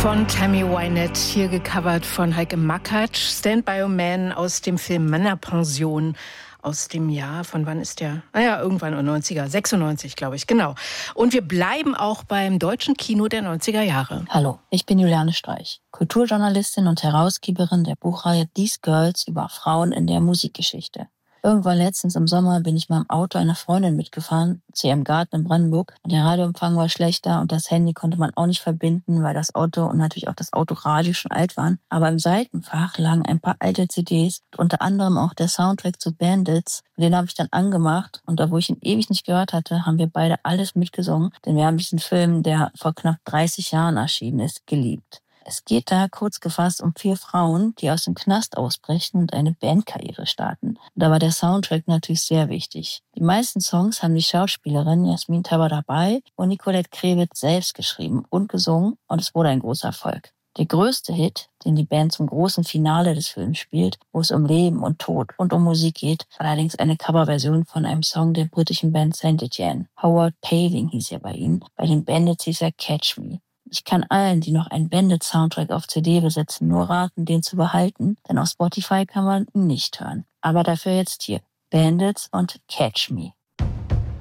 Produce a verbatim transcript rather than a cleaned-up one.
von Tammy Wynette, hier gecovert von Heike Makatsch. Stand by a Man aus dem Film Männerpension aus dem Jahr, von wann ist der? Naja, irgendwann in den neunziger, sechsundneunzig, glaube ich, genau. Und wir bleiben auch beim deutschen Kino der neunziger Jahre. Hallo, ich bin Juliane Streich, Kulturjournalistin und Herausgeberin der Buchreihe These Girls über Frauen in der Musikgeschichte. Irgendwann letztens im Sommer bin ich mal im Auto einer Freundin mitgefahren, zu ihrem Garten in Brandenburg. Der Radioempfang war schlechter und das Handy konnte man auch nicht verbinden, weil das Auto und natürlich auch das Autoradio schon alt waren. Aber im Seitenfach lagen ein paar alte C Ds, unter anderem auch der Soundtrack zu Bandits. Den habe ich dann angemacht und da, wo ich ihn ewig nicht gehört hatte, haben wir beide alles mitgesungen. Denn wir haben diesen Film, der vor knapp dreißig Jahren erschienen ist, geliebt. Es geht da kurz gefasst um vier Frauen, die aus dem Knast ausbrechen und eine Bandkarriere starten. Da war der Soundtrack natürlich sehr wichtig. Die meisten Songs haben die Schauspielerin Jasmin Tabatabai und Nicolette Krevitz selbst geschrieben und gesungen und es wurde ein großer Erfolg. Der größte Hit, den die Band zum großen Finale des Films spielt, wo es um Leben und Tod und um Musik geht, war allerdings eine Coverversion von einem Song der britischen Band Saint Etienne. Howard Paving hieß er bei ihnen, bei den Bandits hieß er Catch Me. Ich kann allen, die noch einen Bandit-Soundtrack auf C D besitzen, nur raten, den zu behalten, denn auf Spotify kann man ihn nicht hören. Aber dafür jetzt hier Bandits und Catch Me.